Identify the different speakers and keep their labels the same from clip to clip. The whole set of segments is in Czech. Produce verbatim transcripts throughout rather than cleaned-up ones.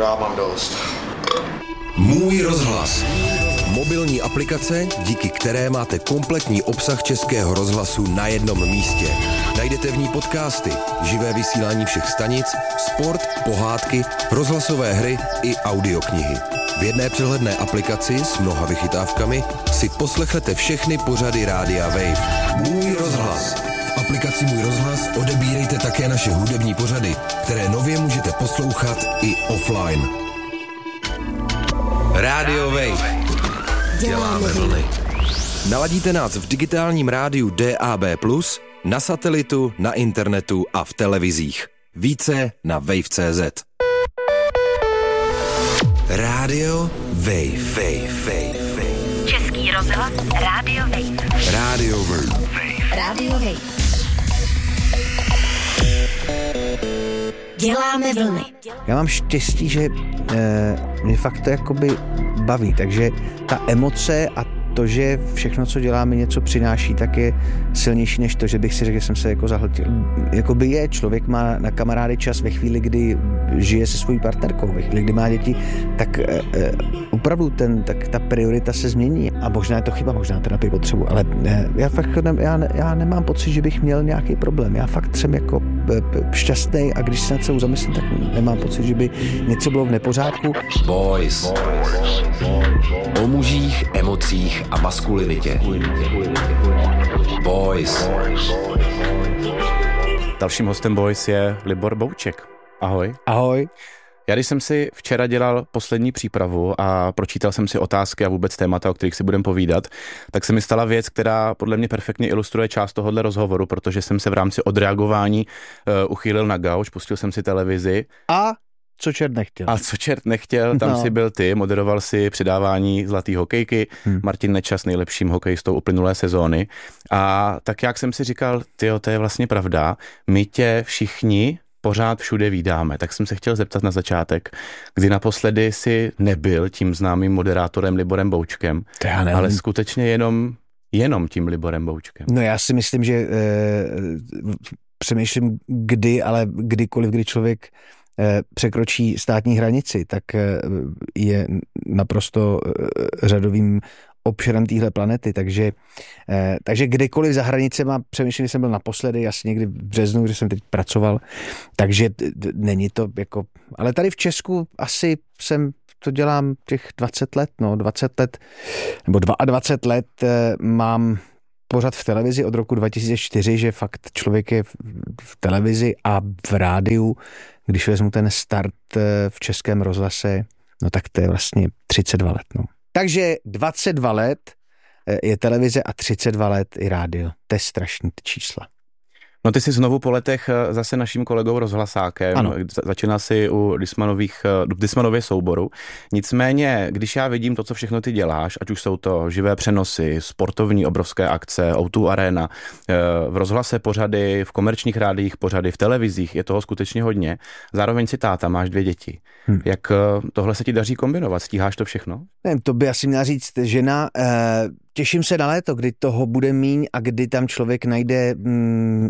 Speaker 1: Já mám dost.
Speaker 2: Můj rozhlas. Mobilní aplikace, díky které máte kompletní obsah Českého rozhlasu na jednom místě. Najdete v ní podcasty, živé vysílání všech stanic, sport, pohádky, rozhlasové hry i audioknihy. V jedné přehledné aplikaci s mnoha vychytávkami si poslechnete všechny pořady Rádia Wave. Můj rozhlas. V aplikaci Můj rozhlas odebírejte také naše hudební pořady, které nově můžete poslouchat i offline. Rádio Wave. Děláme vlny. Naladíte nás v digitálním rádiu D A B plus, na satelitu, na internetu a v televizích. Více na wave tečka cé zet. Rádio Wave. Wave, Wave, Wave.
Speaker 3: Český rozhlas Rádio Wave.
Speaker 2: Rádio Wave.
Speaker 3: Rádio Wave. Děláme vlny.
Speaker 4: Já mám štěstí, že e, mě fakt to jakoby baví, takže ta emoce a to, že všechno, co děláme, něco přináší, tak je silnější než to, že bych si řekl, že jsem se jako zahltil. Jakoby je, člověk má na kamarády čas ve chvíli, kdy žije se svojí partnerkou, ve chvíli, kdy má děti, tak e, e, opravdu ten, tak ta priorita se změní. A možná je to chyba, možná terapii potřebuji, ale e, já fakt ne, já, ne, já nemám pocit, že bych měl nějaký problém. Já fakt jsem jako e, šťastný a když se nad sebou zamyslím, tak nemám pocit, že by něco bylo v nepořádku.
Speaker 2: Boys. O mužích, emocích a maskulinitě. Boys.
Speaker 5: Dalším hostem Boys je Libor Bouček. Ahoj.
Speaker 4: Ahoj.
Speaker 5: Já když jsem si včera dělal poslední přípravu a pročítal jsem si otázky a vůbec témata, o kterých si budeme povídat, tak se mi stala věc, která podle mě perfektně ilustruje část tohohle rozhovoru, protože jsem se v rámci odreagování uh, uchýlil na gauč, pustil jsem si televizi.
Speaker 4: A co čert nechtěl.
Speaker 5: A co čert nechtěl, tam no. si byl ty, moderoval si předávání zlatý hokejky, hmm. Martin Nečas nejlepším hokejistou uplynulé sezóny. A tak jak jsem si říkal, tyjo, to je vlastně pravda, my tě všichni pořád všude vídáme. Tak jsem se chtěl zeptat na začátek, kdy naposledy si nebyl tím známým moderátorem Liborem Boučkem, ale skutečně jenom, jenom tím Liborem Boučkem.
Speaker 4: No já si myslím, že e, přemýšlím kdy, ale kdykoliv, kdy člověk překročí státní hranici, tak je naprosto řadovým obšerem téhle planety, takže, takže kdykoliv za hranicema, přemýšlím, že jsem byl naposledy, asi někdy v březnu, že jsem teď pracoval, takže není to jako, ale tady v Česku asi jsem, to dělám těch dvacet let, no dvacet let, nebo dvacet dva let mám pořád v televizi od roku dva tisíce čtyři, že fakt člověk je v televizi a v rádiu, když vezmu ten start v Českém rozhlase, no tak to je vlastně třicet dva let. No. Takže dvacet dva let je televize a třicet dva let i rádio. To je strašný čísla.
Speaker 5: No ty jsi znovu po letech zase naším kolegou rozhlasákem, ano. Začínal si u Dismanových, Dismanově souboru. Nicméně, když já vidím to, co všechno ty děláš, ať už jsou to živé přenosy, sportovní obrovské akce, ó dva Arena, v rozhlase pořady, v komerčních rádiích pořady, v televizích, je toho skutečně hodně. Zároveň si táta, máš dvě děti. Hmm. Jak tohle se ti daří kombinovat? Stíháš to všechno?
Speaker 4: Ne, to by asi měla říct žena. Eh, těším se na léto, kdy toho bude míň a kdy tam člověk najde mm,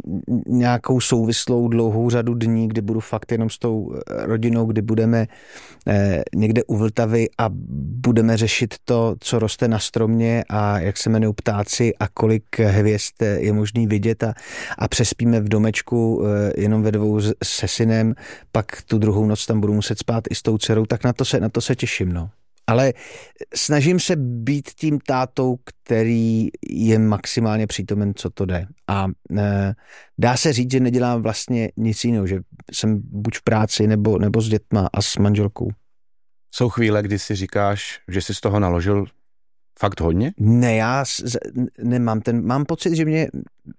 Speaker 4: nějakou souvislou dlouhou řadu dní, kdy budu fakt jenom s tou rodinou, kdy budeme eh, někde u Vltavy a budeme řešit to, co roste na stromě a jak se jmenují ptáci a kolik hvězd je možný vidět a, a přespíme v domečku eh, jenom ve dvou se synem, pak tu druhou noc tam budu muset spát i s tou dcerou, tak na to se, na to se těším, no. Ale snažím se být tím tátou, který je maximálně přítomen, co to jde. A e, dá se říct, že nedělám vlastně nic jiného, že jsem buď v práci, nebo, nebo s dětma a s manželkou.
Speaker 5: Jsou chvíle, kdy si říkáš, že jsi z toho naložil fakt hodně?
Speaker 4: Ne, já z, nemám ten, mám pocit, že mě,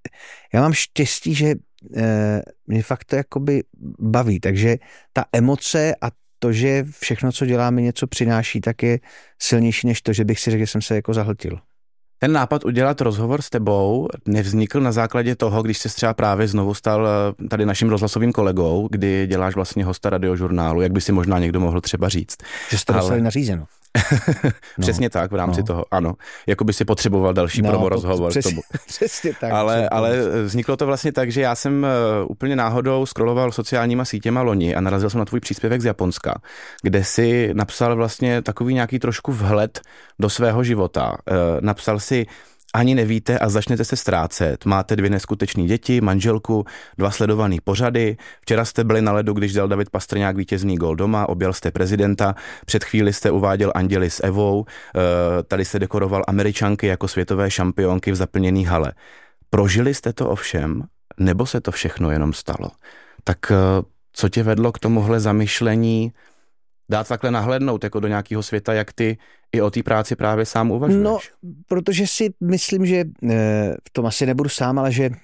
Speaker 4: já mám štěstí, že e, mě fakt to jakoby baví, takže ta emoce a to, že všechno, co děláme, něco přináší, tak je silnější než to, že bych si řekl, že jsem se jako zahltil.
Speaker 5: Ten nápad udělat rozhovor s tebou nevznikl na základě toho, když jsi třeba právě znovu stal tady naším rozhlasovým kolegou, kdy děláš vlastně hosta radiožurnálu, jak by si možná někdo mohl třeba říct.
Speaker 4: Že jsi to dostali nařízeno.
Speaker 5: Přesně
Speaker 4: no,
Speaker 5: tak, v rámci
Speaker 4: no.
Speaker 5: toho, ano. Jako by si potřeboval další
Speaker 4: no,
Speaker 5: promo rozhovor
Speaker 4: přes,
Speaker 5: k tomu.
Speaker 4: Přesně tak.
Speaker 5: Ale, ale vzniklo to vlastně tak, že já jsem úplně náhodou scrolloval sociálníma sítěma loni a narazil jsem na tvůj příspěvek z Japonska, kde si napsal vlastně takový nějaký trošku vhled do svého života. Napsal si: ani nevíte a začnete se ztrácet. Máte dvě neskutečné děti, manželku, dva sledovaný pořady. Včera jste byli na ledu, když dal David Pastrňák vítězný gól doma, objel jste prezidenta, před chvíli jste uváděl Anděli s Evou, tady jste dekoroval Američanky jako světové šampionky v zaplněný hale. Prožili jste to ovšem, nebo se to všechno jenom stalo? Tak co tě vedlo k tomuhle zamyšlení dát takhle nahlédnout jako do nějakého světa, jak ty i o té práci právě sám uvažuješ?
Speaker 4: No, protože si myslím, že v tom asi nebudu sám, ale že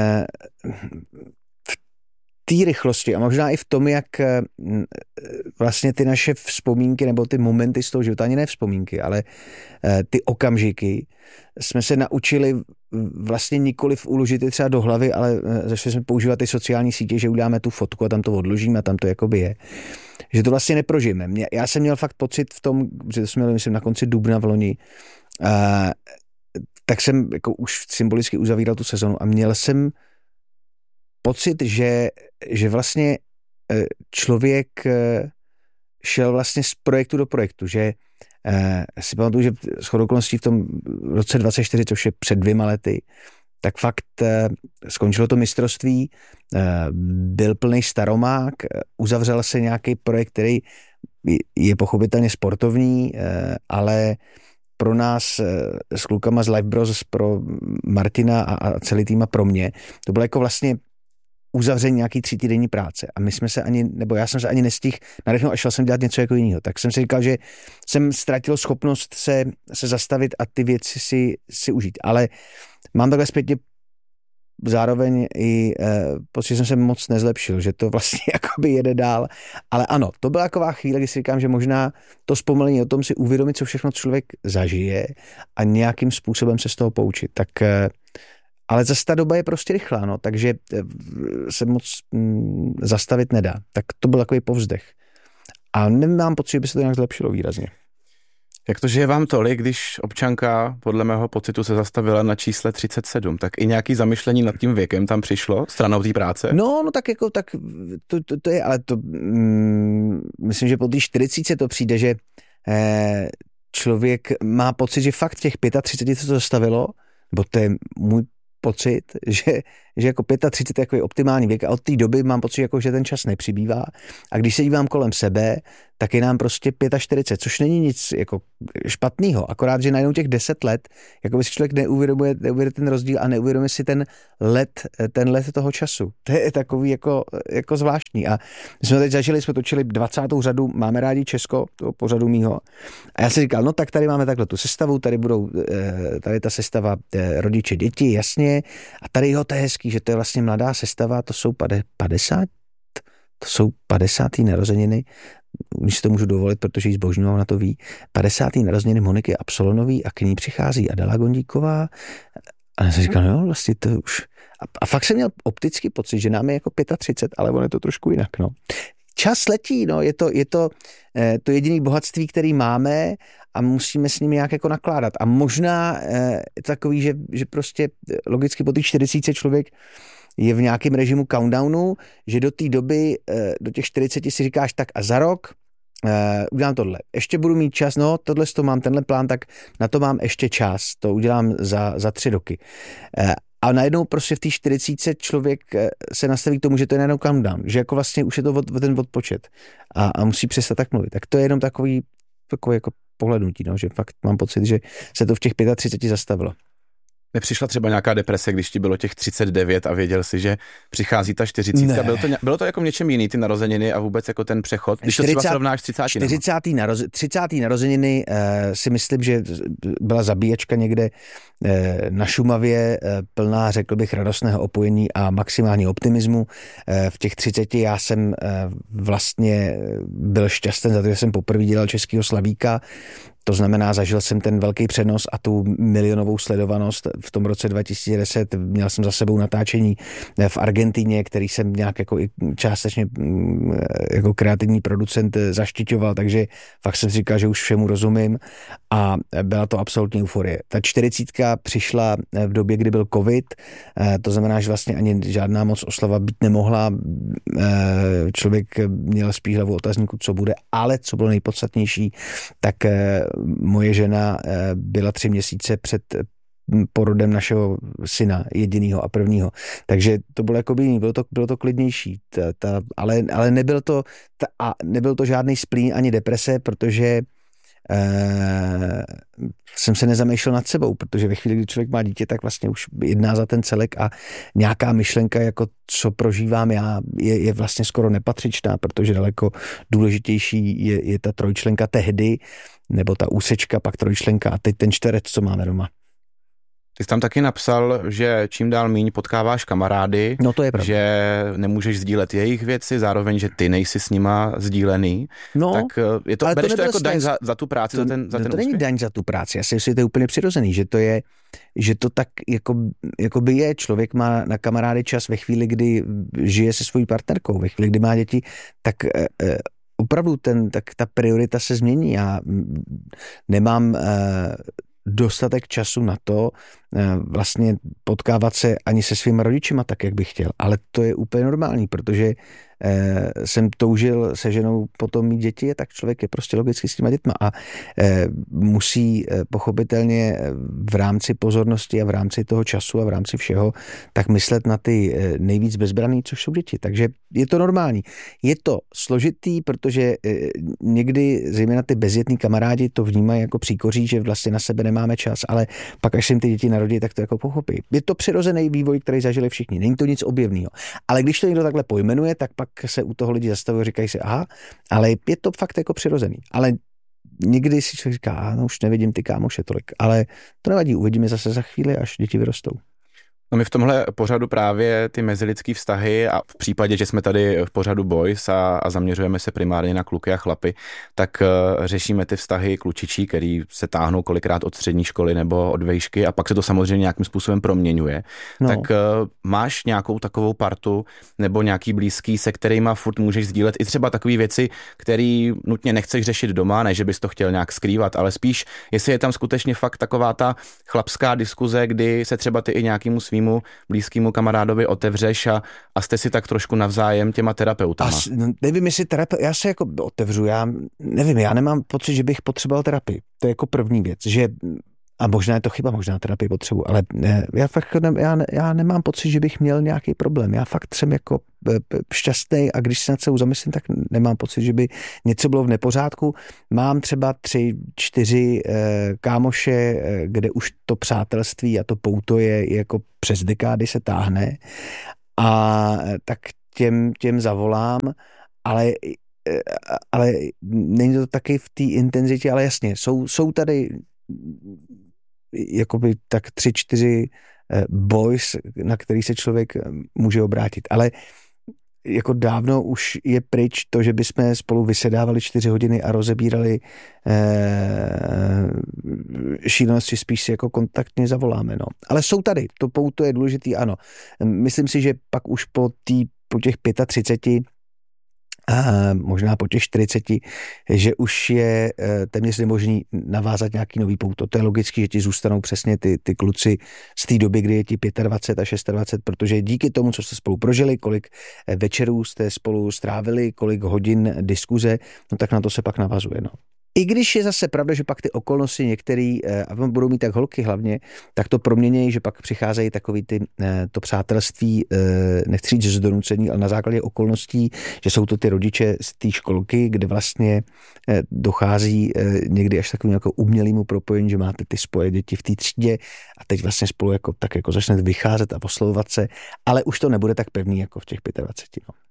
Speaker 4: v té rychlosti a možná i v tom, jak vlastně ty naše vzpomínky nebo ty momenty z toho života, ani ne vzpomínky, ale ty okamžiky, jsme se naučili vlastně nikoliv uložit je třeba do hlavy, ale začali jsme používat ty sociální sítě, že uděláme tu fotku a tam to odložíme a tam to jakoby je. Že to vlastně neprožijeme. Mě, já jsem měl fakt pocit v tom, že to jsme měli, myslím, na konci dubna v loni, a, tak jsem jako už symbolicky uzavíral tu sezonu a měl jsem pocit, že, že vlastně člověk šel vlastně z projektu do projektu, že eh, si pamatuju, že shodou okolností v tom roce dvacet čtyři, což je před dvěma lety, tak fakt eh, skončilo to mistrovství, eh, byl plný staromák, eh, uzavřel se nějaký projekt, který je, je pochopitelně sportovní, eh, ale pro nás eh, s klukama z Life Bros, pro Martina a, a celý tým a pro mě, to bylo jako vlastně uzavření nějaký třítýdenní práce a my jsme se ani, nebo já jsem se ani nestihl nadechnout a šel jsem dělat něco jako jiného. Tak jsem si říkal, že jsem ztratil schopnost se, se zastavit a ty věci si, si užít. Ale mám takhle zpětně zároveň i eh, pocit, že jsem se moc nezlepšil, že to vlastně jakoby jede dál. Ale ano, to byla taková chvíle, kdy si říkám, že možná to zpomalení o tom si uvědomit, co všechno člověk zažije a nějakým způsobem se z toho poučit. Tak eh, ale zase ta doba je prostě rychlá, no, takže se moc mm, zastavit nedá. Tak to byl takový povzdech. A nemám pocit, že by se to nějak zlepšilo výrazně.
Speaker 5: Jak to, že je vám tolik, když občanka podle mého pocitu se zastavila na čísle třicet sedm, tak i nějaký zamyšlení nad tím věkem tam přišlo, stranou té práce?
Speaker 4: No, no tak jako, tak to, to, to je, ale to, mm, myslím, že po té čtyřicítce to přijde, že eh, člověk má pocit, že fakt těch třicet pět se to zastavilo, nebo to je můj pocit, že, že jako třicet pět je jako optimální věk a od té doby mám pocit, jako, že ten čas nepřibývá a když se dívám kolem sebe, tak je nám prostě čtyřicet pět, což není nic jako špatného, akorát, že najednou těch deset let, jako by si člověk neuvědomuje, neuvědomuje ten rozdíl a neuvědomuje si ten let, ten let toho času. To je takový jako, jako zvláštní a my jsme teď zažili, jsme točili dvacátou řadu Máme rádi Česko, toho pořadu mýho a já si říkal, no tak tady máme takhle tu sestavu, tady budou, tady ta sestava rodiče, děti, jasně, a tady jo, to je hezký, že to je vlastně mladá sestava, to jsou padesát, to jsou padesátý narozeniny, když si to můžu dovolit, protože jí zbožňuji, ona to ví, padesátý narozeniny Moniky Absolonový a k ní přichází Adela Gondíková a já jsem říkal, no vlastně to už, a, a fakt jsem měl optický pocit, že nám je jako třicet pět, ale ono je to trošku jinak, no. Čas letí, no, je to, je to, eh, to jediné bohatství, který máme a musíme s nimi nějak jako nakládat. A možná eh, takový, že, že prostě logicky po té čtyřicítce člověk je v nějakém režimu countdownu, že do té doby, eh, do těch čtyřiceti si říkáš tak a za rok eh, udělám tohle. Ještě budu mít čas, no tohle to mám, tenhle plán, tak na to mám ještě čas. To udělám za, za tři roky. Eh, A najednou prostě v té čtyřicítce člověk se nastaví k tomu, že to je najednou countdown, že jako vlastně už je to od, ten odpočet a, a musí přestat tak mluvit. Tak to je jenom takový, takový jako pohlednutí, no, že fakt mám pocit, že se to v těch třiceti pěti zastavilo.
Speaker 5: Nepřišla třeba nějaká deprese, když ti bylo těch třicet devět a věděl si, že přichází ta čtyřicítka? Bylo to, bylo to jako v něčem jiný, ty narozeniny a vůbec jako ten přechod? Když čtyřicet, to třeba srovnáš s třicátinama.
Speaker 4: čtyřicátý naroze, třicátý narozeniny uh, si myslím, že byla zabíječka někde uh, na Šumavě, uh, plná, řekl bych, radostného opojení a maximální optimismu. Uh, v těch třiceti já jsem uh, vlastně byl šťastný za to, že jsem poprvé dělal Českýho Slavíka. To znamená, zažil jsem ten velký přenos a tu milionovou sledovanost v tom roce dva tisíce deset. Měl jsem za sebou natáčení v Argentině, který jsem nějak jako i částečně jako kreativní producent zaštiťoval, takže fakt jsem si říkal, že už všemu rozumím a byla to absolutní euforie. Ta čtyřicítka přišla v době, kdy byl covid, to znamená, že vlastně ani žádná moc oslava být nemohla. Člověk měl spíš hlavu otazníku, co bude, ale co bylo nejpodstatnější, tak moje žena byla tři měsíce před porodem našeho syna, jedinýho a prvního. Takže to bylo jako by, bylo to, bylo to klidnější. Ta, ta, ale, ale nebyl to, ta, a nebyl to žádný splín ani deprese, protože Uh, jsem se nezamýšlel nad sebou, protože ve chvíli, kdy člověk má dítě, tak vlastně už jedná za ten celek a nějaká myšlenka, jako co prožívám já, je, je vlastně skoro nepatřičná, protože daleko důležitější je, je ta trojčlenka tehdy, nebo ta úsečka, pak trojčlenka a teď ten čtverec, co máme doma.
Speaker 5: Ty jsi tam taky napsal, že čím dál míň potkáváš kamarády,
Speaker 4: no to je pravda.
Speaker 5: Že nemůžeš sdílet jejich věci, zároveň, že ty nejsi s nima sdílený.
Speaker 4: No,
Speaker 5: tak je to, bereš to, to jako daň za, za tu práci,
Speaker 4: to,
Speaker 5: za ten, za
Speaker 4: no
Speaker 5: ten
Speaker 4: to
Speaker 5: úspěch?
Speaker 4: není daň za tu práci, já si myslím, že to je úplně přirozený, že to je, že to tak jako, jako by je, člověk má na kamarády čas ve chvíli, kdy žije se svojí partnerkou, ve chvíli, kdy má děti, tak eh, opravdu ten, tak ta priorita se změní. Já nemám eh, dostatek času na to vlastně potkávat se ani se svými rodičima tak, jak bych chtěl. Ale to je úplně normální, protože eh, jsem toužil se ženou potom mít děti, tak člověk je prostě logicky s těma dětma a eh, musí eh, pochopitelně v rámci pozornosti a v rámci toho času a v rámci všeho tak myslet na ty eh, nejvíc bezbraný, což jsou děti. Takže je to normální. Je to složitý, protože eh, někdy zejména ty bezdětní kamarádi to vnímají jako příkoří, že vlastně na sebe nemáme čas, ale pak až se jim ty děti narodí, tak to jako pochopí. Je to přirozený vývoj, který zažili všichni. Není to nic objevného. Ale když to někdo takhle pojmenuje, tak pak se u toho lidi zastavují, říkají si, aha, ale je to fakt jako přirozený. Ale někdy si člověk říká, no už nevidím ty kámoše tolik, ale to nevadí, uvidíme zase za chvíli, až děti vyrostou.
Speaker 5: No my v tomhle pořadu právě ty mezilidský vztahy a v případě, že jsme tady v pořadu Boys a, a zaměřujeme se primárně na kluky a chlapy, tak uh, řešíme ty vztahy klučičí, který se táhnou kolikrát od střední školy nebo od vejšky a pak se to samozřejmě nějakým způsobem proměňuje. No. Tak uh, máš nějakou takovou partu nebo nějaký blízký, se kterýma furt můžeš sdílet i třeba takové věci, které nutně nechceš řešit doma, ne, že bys to chtěl nějak skrývat, ale spíš, jestli je tam skutečně fakt taková ta chlapská diskuze, kdy se třeba ty i nějakému svýmu blízkému kamarádovi otevřeš a, a jste si tak trošku navzájem těma terapeutama.
Speaker 4: As, nevím, jestli terapeut, já se jako otevřu, já nevím, já nemám pocit, že bych potřeboval terapii. To je jako první věc, že a možná je to chyba, možná terapii potřebuji, ale ne, já fakt ne, já, já nemám pocit, že bych měl nějaký problém. Já fakt jsem jako šťastný a když se nad sebou zamyslím, tak nemám pocit, že by něco bylo v nepořádku. Mám třeba tři, čtyři eh, kámoše, eh, kde už to přátelství a to pouto je jako přes dekády se táhne a tak těm, těm zavolám, ale ale není to taky v té intenzitě, ale jasně, jsou, jsou tady jakoby tak tři, čtyři boys, na který se člověk může obrátit. Ale jako dávno už je pryč to, že bychom spolu vysedávali čtyři hodiny a rozebírali eh, šílenosti, spíš si jako kontaktně zavoláme. No. Ale jsou tady, to pouto je důležitý, ano. Myslím si, že pak už po, tý, po těch třiceti pěti a možná po těch čtyřiceti, že už je téměř nemožný navázat nějaký nový pouto. To je logicky, že ti zůstanou přesně ty, ty kluci z té doby, kdy je ti dvacet pět a dvacet šest, protože díky tomu, co jste spolu prožili, kolik večerů jste spolu strávili, kolik hodin diskuze, no tak na to se pak navazuje. No. I když je zase pravda, že pak ty okolnosti některý, a budou mít tak holky hlavně, tak to proměnějí, že pak přicházejí takový ty, to přátelství, nechci říct z donucení, ale na základě okolností, že jsou to ty rodiče z té školky, kde vlastně dochází někdy až takovým jako umělému propojení, že máte ty spoje děti v té třídě a teď vlastně spolu jako, tak jako začnete vycházet a oslovovat se, ale už to nebude tak pevný jako v těch dvaceti pěti. No.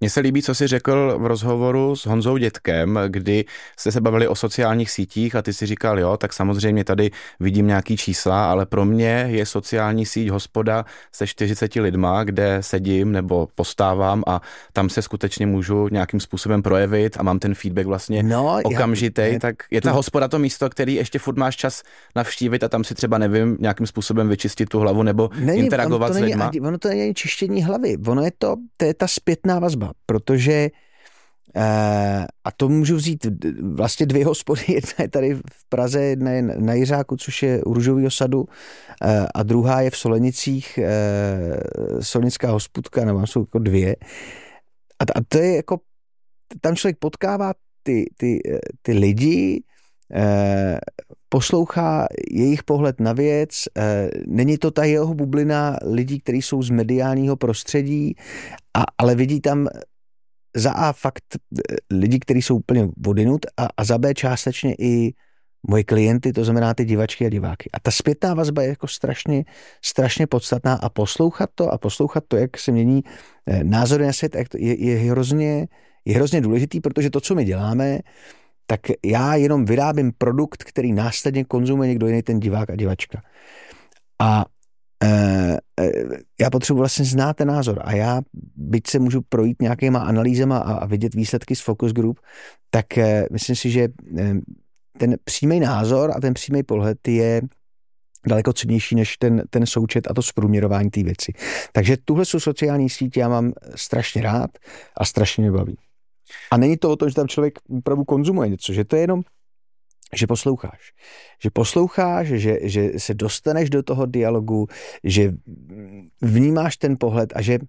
Speaker 5: Mně se líbí, co jsi řekl v rozhovoru s Honzou Dětkem, kdy jste se bavili o sociálních sítích a ty si říkal, jo, tak samozřejmě tady vidím nějaký čísla, ale pro mě je sociální síť hospoda se čtyřiceti lidma, kde sedím nebo postávám a tam se skutečně můžu nějakým způsobem projevit a mám ten feedback vlastně no, okamžitej, já, tak je ta tu... hospoda to místo, který ještě furt máš čas navštívit a tam si třeba, nevím, nějakým způsobem vyčistit tu hlavu nebo není, interagovat s lidma?
Speaker 4: Není, ono to není čištění hlavy, ono je to, to je ta zpětná vazba, protože eh, a to můžu vzít vlastně dvě hospody, jedna je tady v Praze, jedna je na Jiřáku, což je u Růžovýho sadu eh, a druhá je v Solenicích, eh, Solenická hospodka, nebo jsou jako dvě a, a to je jako, tam člověk potkává ty, ty, ty lidi, eh, poslouchá jejich pohled na věc, eh, není to ta jeho bublina lidí, kteří jsou z mediálního prostředí, a, ale vidí tam za A fakt lidi, kteří jsou úplně odinut a, a za B částečně i moje klienty, to znamená ty divačky a diváky. A ta zpětná vazba je jako strašně, strašně podstatná a poslouchat to a poslouchat to, jak se mění eh, názory na svět, je, je, hrozně, je hrozně důležitý, protože to, co my děláme, tak já jenom vyrábím produkt, který následně konzumuje někdo jiný, ten divák a divačka. A e, e, já potřebuji vlastně znát ten názor a já, byť se můžu projít nějakýma analýzama a, a vidět výsledky z focus group, tak e, myslím si, že e, ten přímý názor a ten přímý pohled je daleko cennější než ten, ten součet a to zprůměrování té věci. Takže tuhle jsou sociální sítě, já mám strašně rád a strašně mě baví. A není to o tom, že tam člověk opravdu konzumuje něco, že to je jenom, že posloucháš. Že posloucháš, že, že se dostaneš do toho dialogu, že vnímáš ten pohled a že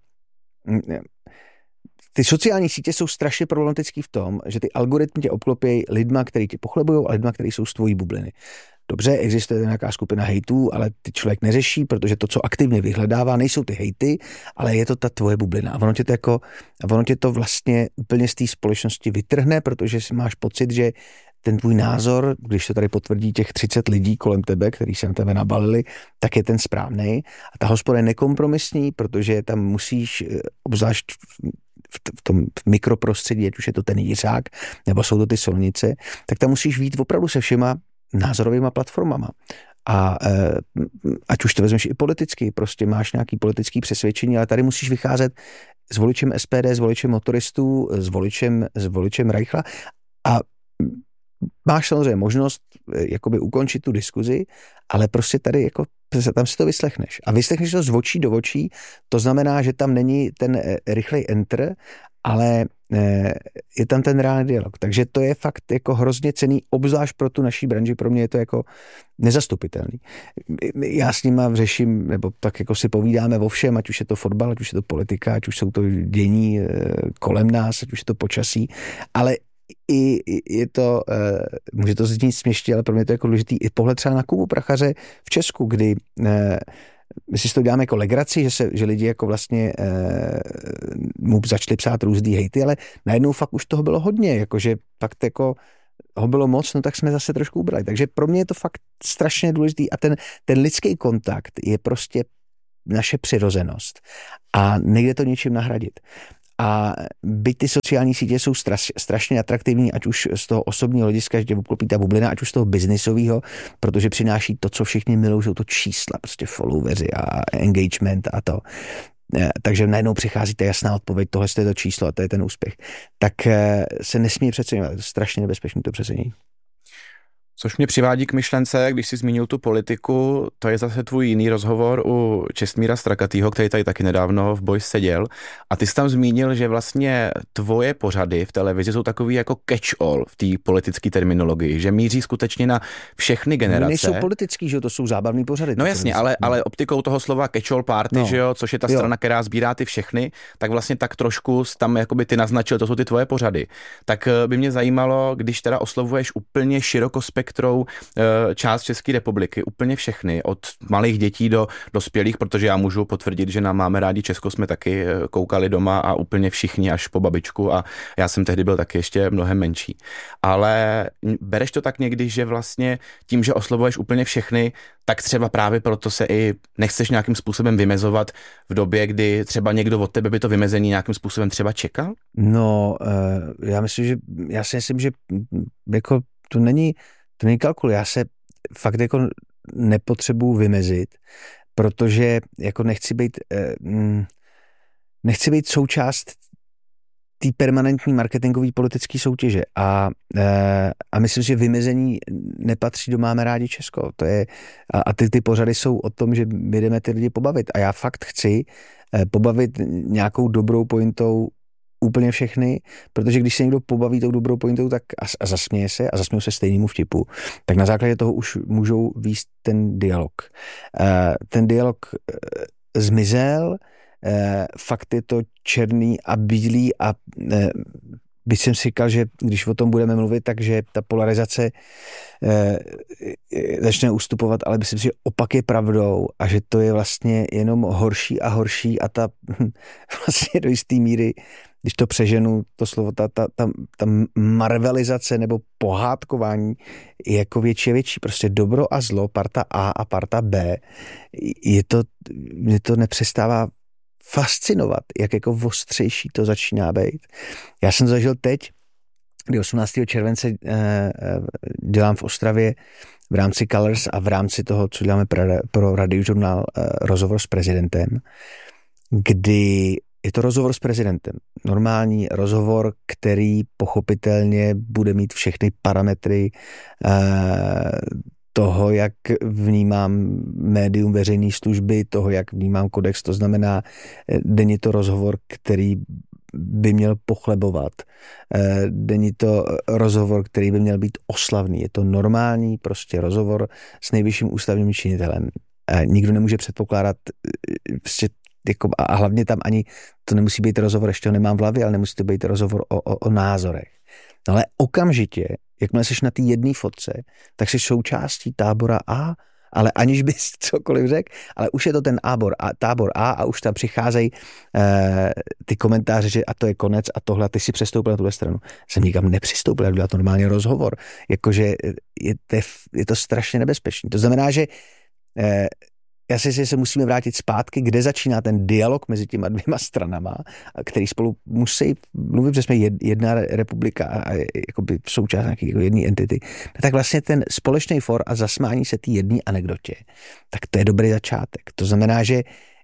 Speaker 4: ty sociální sítě jsou strašně problematický v tom, že ty algoritmy tě obklopějí lidma, který tě pochlebujou a lidma, který jsou z tvojí bubliny. Dobře, existuje nějaká skupina hejtů, ale ty člověk neřeší, protože to, co aktivně vyhledává, nejsou ty hejty, ale je to ta tvoje bublina. A ono tě to, jako, a ono tě to vlastně úplně z té společnosti vytrhne, protože si máš pocit, že ten tvůj názor, když to tady potvrdí těch třicet lidí kolem tebe, kteří se na tebe nabalili, tak je ten správný. A ta hospoda je nekompromisní, protože tam musíš, obzvlášť v tom mikroprostředí, ať už je to ten Jiřák, nebo jsou to ty Solnice, tak tam musíš vyjít opravdu se všema názorovýma platformama. A e, ať už to vezmeš i politicky, prostě máš nějaký politický přesvědčení, ale tady musíš vycházet s voličem S P D, s voličem motoristů, s voličem, s voličem Reichla a máš samozřejmě možnost jakoby ukončit tu diskuzi, ale prostě tady jako tam si to vyslechneš. A vyslechneš to z očí do očí, to znamená, že tam není ten rychlej enter, ale je tam ten reálný dialog. Takže to je fakt jako hrozně cenný, obzvlášť pro tu naší branži, pro mě je to jako nezastupitelný. Já s nima řeším, nebo tak jako si povídáme o všem, ať už je to fotbal, ať už je to politika, ať už jsou to dění kolem nás, ať už je to počasí, ale i je to, může to znít směšně, ale pro mě to je jako důležitý i pohled třeba na Kubu Prachaře v Česku, kdy my si to děláme jako legraci, že, se, že lidi jako vlastně eh, mu začali psát různý hejty, ale najednou fakt už toho bylo hodně, jakože fakt jako ho bylo moc, no tak jsme zase trošku ubrali. Takže pro mě je to fakt strašně důležitý a ten, ten lidský kontakt je prostě naše přirozenost a nejde to ničím nahradit. A byť ty sociální sítě jsou straš, strašně atraktivní, ať už z toho osobního hlediska, že tě obklopí ta bublina, ať už z toho biznisového, protože přináší to, co všichni milují, jsou to čísla, prostě followeři a engagement a to. Takže najednou přichází ta jasná odpověď, tohle je to číslo a to je ten úspěch. Tak se nesmí přeceňovat, je to strašně nebezpečné to přecenění.
Speaker 5: Což mě přivádí k myšlence, když jsi zmínil tu politiku, to je zase tvůj jiný rozhovor u Čestmíra Strakatýho, který tady taky nedávno v Boys seděl. A ty jsi tam zmínil, že vlastně tvoje pořady v televizi jsou takový jako catch-all v té politické terminologii, že míří skutečně na všechny generace.
Speaker 4: Nejsou politický, že jo, to jsou zábavní pořady.
Speaker 5: No jasně, ale, ale optikou toho slova catch-all party, no. Že jo, což je ta jo. strana, která sbírá ty všechny, tak vlastně tak trošku tam jakoby ty naznačil, to jsou ty tvoje pořady. Tak by mě zajímalo, když teda oslovuješ úplně širokospektrální pestrou část České republiky, úplně všechny, od malých dětí do dospělých, protože já můžu potvrdit, že nám Máme rádi Česko jsme taky koukali doma a úplně všichni až po babičku a já jsem tehdy byl taky ještě mnohem menší. Ale bereš to tak někdy, že vlastně tím, že oslovuješ úplně všechny, tak třeba právě proto se i nechceš nějakým způsobem vymezovat v době, kdy třeba někdo od tebe by to vymezení nějakým způsobem třeba čekal?
Speaker 4: No, já myslím, že já si myslím, že jako to není, to není kalkul. Já se fakt jako nepotřebuji vymezit, protože jako nechci být nechci být součást té permanentní marketingové politické soutěže a, a myslím, že vymezení nepatří do Máme rádi Česko. To je, a, a ty, ty pořady jsou o tom, že my jdeme ty lidi pobavit a já fakt chci pobavit nějakou dobrou pointou úplně všechny, protože když se někdo pobaví tou dobrou pointou tak a, a zasměje se a zasměje se stejnému vtipu, tak na základě toho už můžou vést ten dialog. Ten dialog zmizel, fakt je to černý a bílý a byť jsem si říkal, že když o tom budeme mluvit, takže ta polarizace začne ustupovat, ale myslím si, že opak je pravdou a že to je vlastně jenom horší a horší a ta vlastně do jisté míry, když to přeženu, to slovo, ta, ta, ta, ta marvelizace nebo pohádkování je jako větší a větší. Prostě dobro a zlo, parta A a parta B, je to, mě to nepřestává fascinovat, jak jako ostřejší to začíná být. Já jsem zažil teď, kdy osmnáctého července dělám v Ostravě v rámci Colors a v rámci toho, co děláme pro, pro Radiožurnál, rozhovor s prezidentem, kdy je to rozhovor s prezidentem. Normální rozhovor, který pochopitelně bude mít všechny parametry toho, jak vnímám médium veřejné služby, toho, jak vnímám kodex, to znamená, není to rozhovor, který by měl pochlebovat. Není to rozhovor, který by měl být oslavný. Je to normální prostě rozhovor s nejvyšším ústavním činitelem. Nikdo nemůže předpokládat prostě jako, a hlavně tam ani to nemusí být rozhovor, ještě ho nemám v hlavě, ale nemusí to být rozhovor o, o, o názorech. No ale okamžitě, jakmile jsi na té jedné fotce, tak jsi součástí tábora A, ale aniž bys cokoliv řekl, ale už je to ten ábor a, tábor A a už tam přicházejí e, ty komentáře, že a to je konec a tohle, a ty si přestoupil na tuhle stranu. Jsem nikam nepřistoupil, jak dělat normálně rozhovor. Jakože je, je, je to strašně nebezpečné. To znamená, že e, já si myslím, že se musíme vrátit zpátky, kde začíná ten dialog mezi těma dvěma stranama, který spolu musí mluvit, že jsme jedna republika a jakoby součást nějaké jako jedné entity. Tak vlastně ten společný for a zasmání se té jedné anekdotě, tak to je dobrý začátek. To znamená, že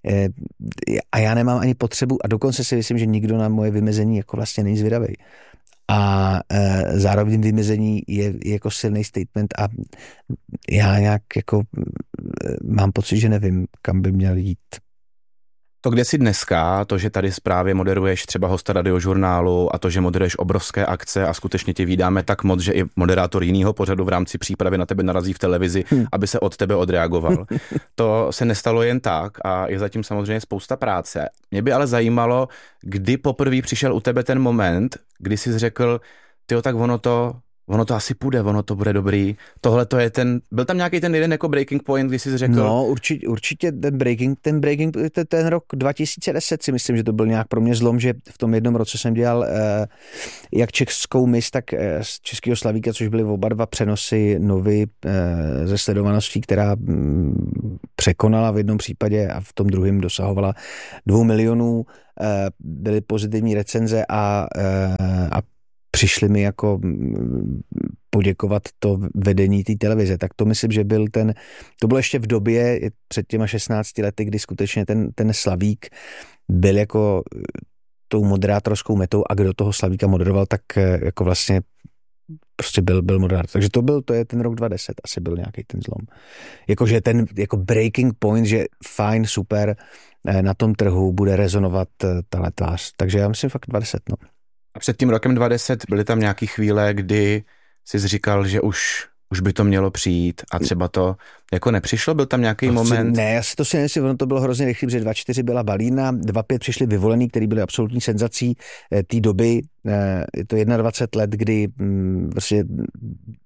Speaker 4: a já nemám ani potřebu a dokonce si myslím, že nikdo na moje vymezení jako vlastně není zvědavý. A e, zároveň vymezení je, je jako silný statement a já nějak jako mám pocit, že nevím, kam by měl jít.
Speaker 5: To, kde jsi dneska, to, že tady právě moderuješ třeba hosta Radiožurnálu a to, že moderuješ obrovské akce a skutečně tě vídáme tak moc, že i moderátor jiného pořadu v rámci přípravy na tebe narazí v televizi, hmm. aby se od tebe odreagoval. To se nestalo jen tak a je zatím samozřejmě spousta práce. Mě by ale zajímalo, kdy poprvé přišel u tebe ten moment, kdy jsi řekl, tyjo, tak ono to... Ono to asi půjde, ono to bude dobrý. Tohle to je ten, byl tam nějaký ten jeden jako breaking point, kdy jsi řekl?
Speaker 4: No, určitě, určitě ten breaking, ten breaking, ten, ten rok dva tisíce deset si myslím, že to byl nějak pro mě zlom, že v tom jednom roce jsem dělal eh, jak českou mis, tak eh, z Českého Slavíka, což byly oba dva přenosy nový eh, ze sledovaností, která mm, překonala v jednom případě a v tom druhém dosahovala dvou milionů, eh, byly pozitivní recenze a, eh, a přišli mi jako poděkovat to vedení té televize. Tak to myslím, že byl ten, to bylo ještě v době před těma šestnácti lety, kdy skutečně ten, ten Slavík byl jako tou moderátorskou metou a kdo toho Slavíka moderoval, tak jako vlastně prostě byl, byl moderátor. Takže to byl, to je ten rok dva tisíce deset, asi byl nějaký ten zlom. Jakože ten jako breaking point, že fajn, super, na tom trhu bude rezonovat tahle tvář. Takže já myslím fakt dva tisíce deset, no.
Speaker 5: A před tím rokem dva tisíce deset byly tam nějaké chvíle, kdy jsi říkal, že už, už by to mělo přijít a třeba to jako nepřišlo? Byl tam nějaký
Speaker 4: to
Speaker 5: moment?
Speaker 4: Ne, já si to si nemyslím, ono to bylo hrozně rychlý, protože dva čtyři byla balína, dva pět přišli vyvolený, který byly absolutní senzací té doby. Je to dvacet jedna let, kdy prostě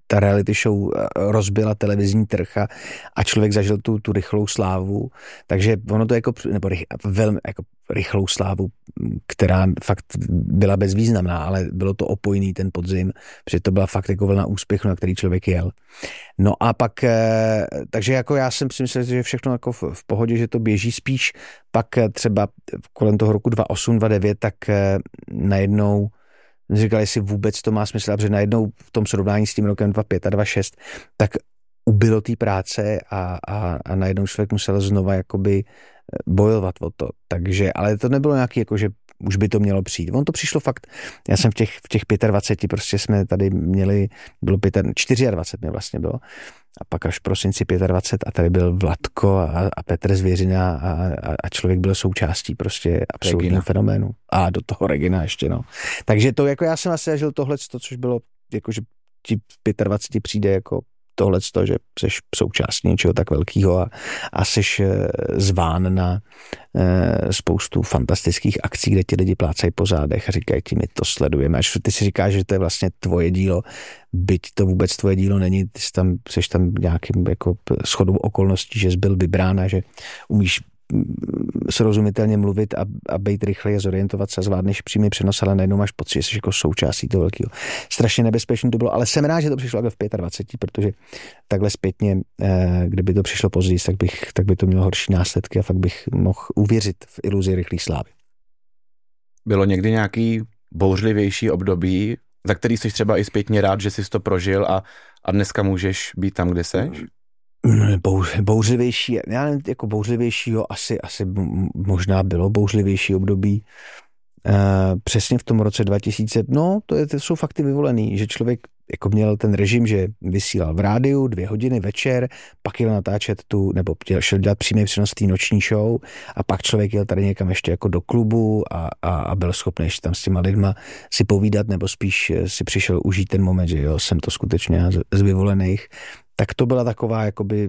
Speaker 4: ta reality show rozbila televizní trh a, a člověk zažil tu, tu rychlou slávu, takže ono to jako, nebo rych, velmi jako rychlou slávu, která fakt byla bezvýznamná, ale bylo to opojný ten podzim, protože to byla fakt jako vlna úspěchu, na který člověk jel. No a pak, takže jako já jsem si myslel, že všechno jako v, v pohodě, že to běží spíš, pak třeba kolem toho roku dva osm, dva devět, tak najednou říkali si vůbec to má smysl, protože najednou v tom srovnání s tím rokem dva pět a dva šest, tak ubylo té práce a, a, a najednou člověk musel znova jakoby bojovat o to. Takže, ale to nebylo nějaký, jako, že už by to mělo přijít. On to přišlo fakt, já jsem v těch, v těch dvaceti pěti, prostě jsme tady měli, bylo dvacet, dvacet čtyři mě vlastně bylo, a pak až v prosinci dvacet pět a tady byl Vladko a, a Petr Zvěřina a, a, a člověk byl součástí prostě absolutního fenoménu. A do toho Regina ještě, no. Takže to, jako já jsem asi zažil tohleto, což bylo, jakože ti dvacet pět přijde jako tohleto, že seš součástí něčeho tak velkého a, a seš zván na e, spoustu fantastických akcí, kde ti lidi plácají po zádech a říkají ti, my to sledujeme. Až ty si říkáš, že to je vlastně tvoje dílo, byť to vůbec tvoje dílo není, ty jsi tam, seš tam nějakým jako shodou okolností, že jsi byl vybrán a že umíš srozumitelně mluvit a, a být rychlej a zorientovat se a zvládneš přímý přenos, ale najednou máš pocit, že jsi jako součástí toho velkého. Strašně nebezpečný to bylo, ale jsem rád, že to přišlo v dvacet pět, protože takhle zpětně, kdyby to přišlo později, tak, bych, tak by to mělo horší následky a fakt bych mohl uvěřit v iluzi rychlé slávy.
Speaker 5: Bylo někdy nějaký bouřlivější období, za který jsi třeba i zpětně rád, že jsi to prožil a, a dneska můžeš být tam, kde seš?
Speaker 4: Bouř, bouřlivější, já nevím, jako bouřlivějšího asi, asi možná bylo bouřlivější období. E, přesně v tom roce dva tisíce, no, to, je, to jsou fakty vyvolený, že člověk jako měl ten režim, že vysílal v rádiu dvě hodiny večer, pak jel natáčet tu, nebo šel dělat přímý přenos té noční show a pak člověk jel tady někam ještě jako do klubu a, a, a byl schopný ještě tam s těma lidma si povídat, nebo spíš si přišel užít ten moment, že jo, jsem to skutečně z, z vyvolených. Tak to byla taková jakoby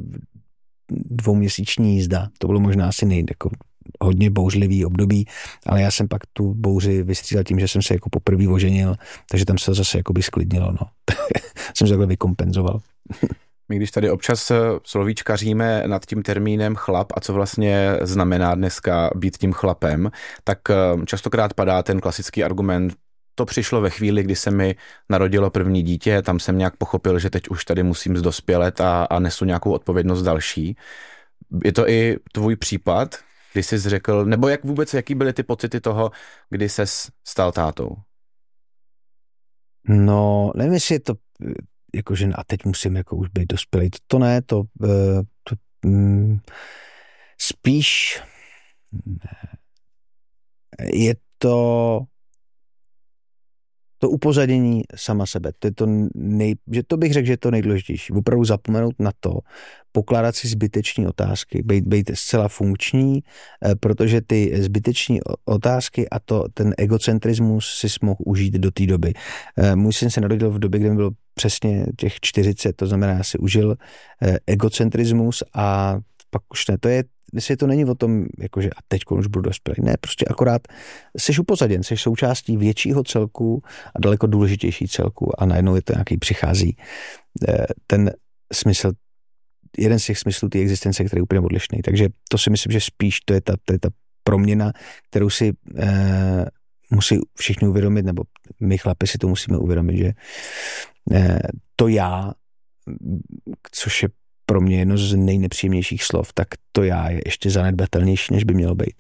Speaker 4: dvouměsíční jízda. To bylo možná asi nej, jako hodně bouřlivý období, ale já jsem pak tu bouři vystřídal tím, že jsem se jako poprvé oženil, takže tam se to zase jakoby sklidnilo, no. Jsem se takhle vykompenzoval.
Speaker 5: My když tady občas slovíčkaříme nad tím termínem chlap a co vlastně znamená dneska být tím chlapem, tak častokrát padá ten klasický argument, to přišlo ve chvíli, kdy se mi narodilo první dítě, tam jsem nějak pochopil, že teď už tady musím zdospělet a, a nesu nějakou odpovědnost další. Je to i tvůj případ, kdy jsi řekl, nebo jak vůbec, jaký byly ty pocity toho, kdy ses stal tátou?
Speaker 4: No, nevím, jestli je to, jakože a teď musím jako už být dospělý. To, to ne, to, to mm, spíš je to to upozadění sama sebe, to je to nej, že to bych řekl, že je to nejdůležitější. Opravdu zapomenout na to, pokládat si zbyteční otázky, být, být zcela funkční, protože ty zbyteční otázky a to, ten egocentrismus si mohl užít do té doby. Můj syn se narodil v době, kdy mi bylo přesně těch čtyřicet, to znamená, já si užil egocentrismus a pak už ne, to je Myslím, to není o tom, jakože a teď už budu dospělý. Ne, prostě akorát jsi upozaděn, jsi součástí většího celku a daleko důležitější celku a najednou je to nějaký přichází ten smysl, jeden z těch smyslů té existence, který je úplně odlišný. Takže to si myslím, že spíš to je ta, to je ta proměna, kterou si eh, musí všichni uvědomit, nebo my chlapi si to musíme uvědomit, že eh, to já, což je pro mě jedno z nejnepříjemnějších slov, tak to já je ještě zanedbatelnější, než by mělo být.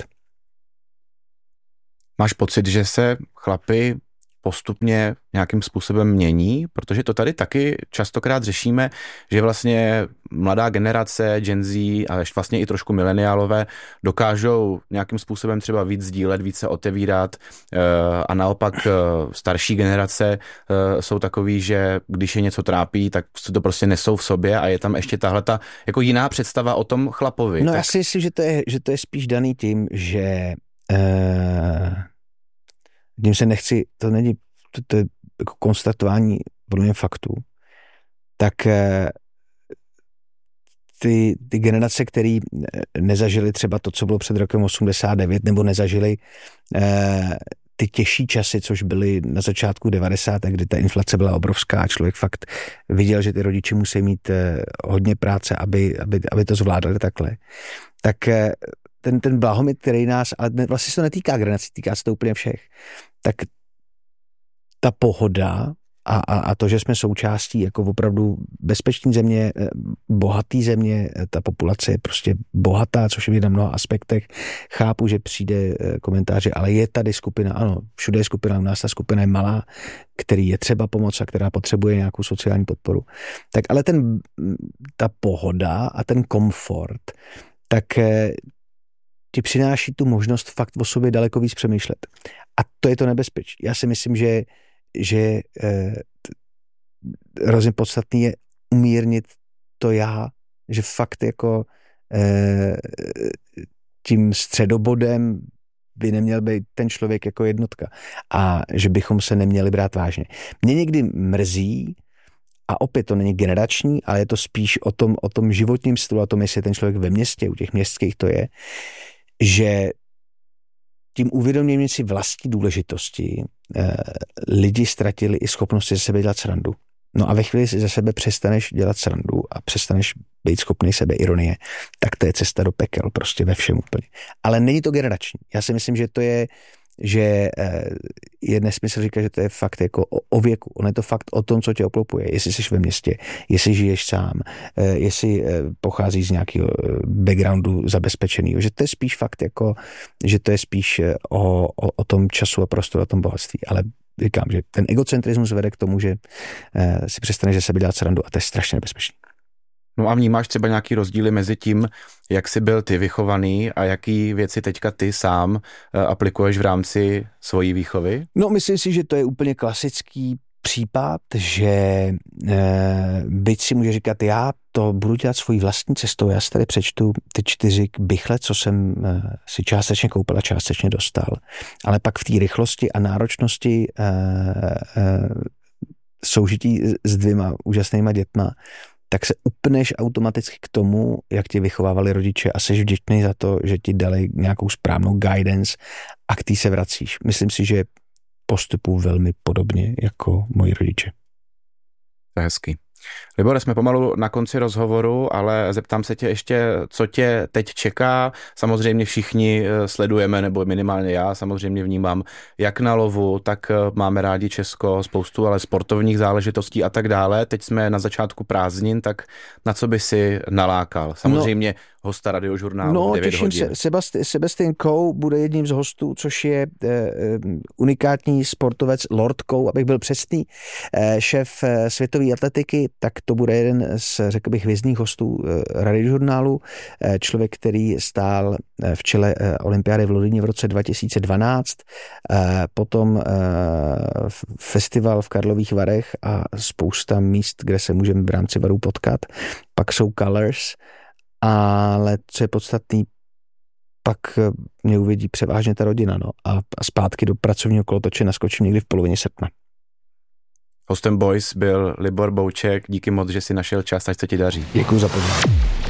Speaker 5: Máš pocit, že se chlapi postupně nějakým způsobem mění? Protože to tady taky častokrát řešíme, že vlastně mladá generace, Gen Z a ještě vlastně i trošku mileniálové dokážou nějakým způsobem třeba víc sdílet, víc se otevírat a naopak starší generace jsou takový, že když je něco trápí, tak se to prostě nesou v sobě a je tam ještě tahleta jako jiná představa o tom chlapovi.
Speaker 4: No
Speaker 5: tak...
Speaker 4: já si myslím, že to je, že to je spíš daný tím, že uh... tím se nechci, to není, to, to je jako konstatování podle mě faktů, tak ty, ty generace, které nezažily třeba to, co bylo před rokem osmdesát devět, nebo nezažily eh, ty těžší časy, což byly na začátku devadesátek, kdy ta inflace byla obrovská a člověk fakt viděl, že ty rodiče musí mít hodně práce, aby, aby, aby to zvládali takhle. Tak ten, ten blahomit, který nás, ale vlastně se to netýká generací, týká se to úplně všech, tak ta pohoda a, a, a to, že jsme součástí jako opravdu bezpečné země, bohatý země, ta populace je prostě bohatá, což je na mnoha aspektech. Chápu, že přijde komentáře, ale je tady skupina, ano, všude je skupina, u nás ta skupina je malá, který je třeba pomoc a která potřebuje nějakou sociální podporu. Tak ale ten, ta pohoda a ten komfort, tak ti přináší tu možnost fakt o sobě daleko víc přemýšlet. A to je to nebezpečí. Já si myslím, že že eh, hrozně podstatný je umírnit to já, že fakt jako eh, tím středobodem by neměl být ten člověk jako jednotka a že bychom se neměli brát vážně. Mě někdy mrzí, a opět to není generační, ale je to spíš o tom, o tom životním stylu, o tom, jestli je ten člověk ve městě, u těch městských to je, že tím uvědoměním si vlastní důležitosti eh, lidi ztratili i schopnost ze sebe dělat srandu. No a ve chvíli si ze sebe přestaneš dělat srandu a přestaneš být schopný sebe ironie, tak to je cesta do pekel, prostě ve všem úplně. Ale není to generační. Já si myslím, že to je, že eh, je nesmysl říkat, že to je fakt jako o, o věku. On je to fakt o tom, co tě obklopuje. Jestli jsi ve městě, jestli žiješ sám, eh, jestli eh, pocházíš z nějakého backgroundu zabezpečeného. Že to je spíš fakt jako, že to je spíš o, o, o tom času a prostoru, o tom bohatství. Ale říkám, že ten egocentrismus vede k tomu, že eh, si přestaneš ze sebe dělat srandu a to je strašně nebezpečný.
Speaker 5: No a vnímáš třeba nějaký rozdíly mezi tím, jak jsi byl ty vychovaný a jaký věci teďka ty sám aplikuješ v rámci svojí výchovy?
Speaker 4: No, myslím si, že to je úplně klasický případ, že e, byť si může říkat, já to budu dělat svojí vlastní cestou, já si tady přečtu ty čtyři bychle, co jsem e, si částečně koupil a částečně dostal. Ale pak v té rychlosti a náročnosti e, e, soužití s dvěma úžasnýma dětma, tak se upneš automaticky k tomu, jak tě vychovávali rodiče a jsi vděčný za to, že ti dali nějakou správnou guidance a k tý se vracíš. Myslím si, že postupuji velmi podobně jako moji rodiče.
Speaker 5: To je hezký. Libore, jsme pomalu na konci rozhovoru, ale zeptám se tě ještě, co tě teď čeká. Samozřejmě všichni sledujeme, nebo minimálně já samozřejmě vnímám, jak na lovu, tak máme rádi Česko, spoustu ale sportovních záležitostí a tak dále. Teď jsme na začátku prázdnin, tak na co by si nalákal? Samozřejmě no, hosta Radiožurnálu
Speaker 4: no,
Speaker 5: devět hodin.
Speaker 4: Se. Sebasti- Sebastian Coe bude jedním z hostů, což je eh, unikátní sportovec Lord Coe, abych byl přesný, eh, šéf eh, světové atletiky, tak to bude jeden z, řekl bych, hvězdných hostů eh, Radiožurnálu, eh, člověk, který stál eh, v čele eh, olympiády v Londýně v roce dva tisíce dvanáct, eh, potom eh, festival v Karlových Varech a spousta míst, kde se můžeme v rámci Varů potkat. Pak jsou Colors, ale co je podstatný, pak mě uvidí převážně ta rodina, no, a, a zpátky do pracovního kolotoče naskočím někdy v polovině srpna.
Speaker 5: Hostem Boys byl Libor Bouček, díky moc, že si našel čas, ať se ti daří.
Speaker 4: Děkuji za pozornost.